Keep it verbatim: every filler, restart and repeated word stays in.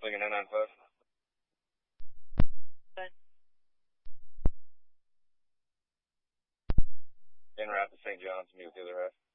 Lincoln nine nine five. En route to Saint John's, meet with the other half.